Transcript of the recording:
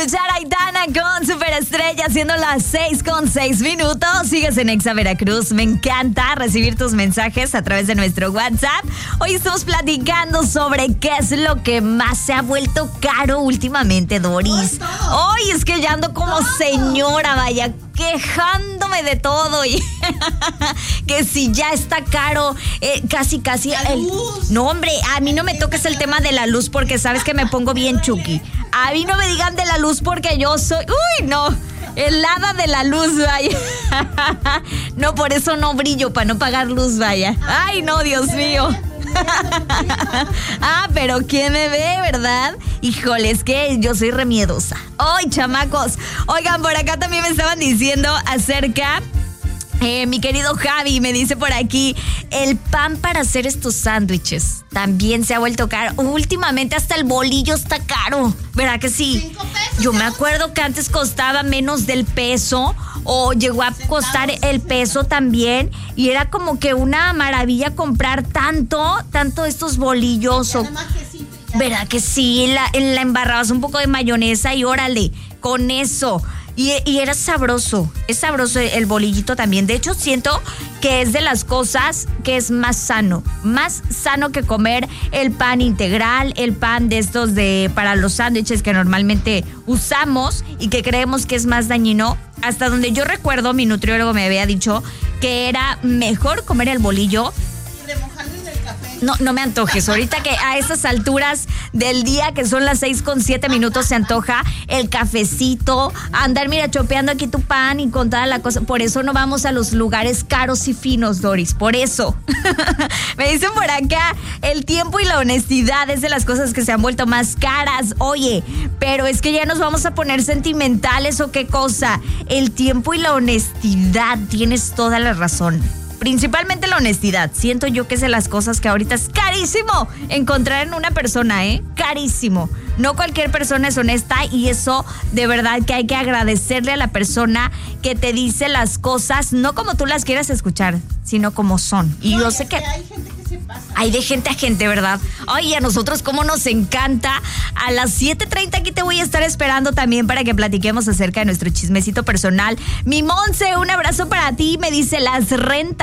escuchar a Aitana con Superestrella, siendo las 6:06. Sigues en Exa Veracruz. Me encanta recibir tus mensajes a través de nuestro WhatsApp. Hoy estamos platicando sobre qué es lo que más se ha vuelto caro últimamente, Doris. Hoy es que ya ando como señora, vaya, quejándome de todo y que si ya está caro, casi no, hombre, a mí no me toques el tema de la luz porque sabes que me pongo bien chuki. A mí no me digan de la luz porque yo soy, el hada de la luz, vaya. No, por eso no brillo, para no pagar luz, vaya. Ay, no, Dios mío. Pero ¿quién me ve, verdad? Híjole, es que yo soy remiedosa. ¡Ay, chamacos! Oigan, por acá también me estaban diciendo acerca... mi querido Javi me dice por aquí, el pan para hacer estos sándwiches también se ha vuelto caro. Últimamente hasta el bolillo está caro, ¿verdad que sí? 5 pesos. Yo me acuerdo que antes costaba menos del peso o llegó a costar el peso también y era como que una maravilla comprar tanto estos bolillos. ¿Verdad que sí? La embarrabas un poco de mayonesa y órale, con eso. Y era sabroso, es sabroso el bolillito también. De hecho, siento que es de las cosas que es más sano que comer el pan integral, el pan de estos para los sándwiches que normalmente usamos y que creemos que es más dañino. Hasta donde yo recuerdo, mi nutriólogo me había dicho que era mejor comer el bolillo. No me antojes. Ahorita que a estas alturas del día, que son las 6:07, se antoja el cafecito, andar, mira, chopeando aquí tu pan y con toda la cosa. Por eso no vamos a los lugares caros y finos, Doris. Por eso. Me dicen por acá, el tiempo y la honestidad es de las cosas que se han vuelto más caras. Oye, pero es que ya nos vamos a poner sentimentales o qué cosa. El tiempo y la honestidad, tienes toda la razón. Principalmente la honestidad. Siento yo que es de las cosas que ahorita es carísimo encontrar en una persona, carísimo. No cualquier persona es honesta y eso de verdad que hay que agradecerle a la persona que te dice las cosas no como tú las quieras escuchar, sino como son. Y yo sé que hay gente que se pasa. hay de gente a gente, ¿verdad? Ay, a nosotros cómo nos encanta. A las 7:30 aquí te voy a estar esperando también para que platiquemos acerca de nuestro chismecito personal. Mi Monse, un abrazo para ti. Me dice las rentas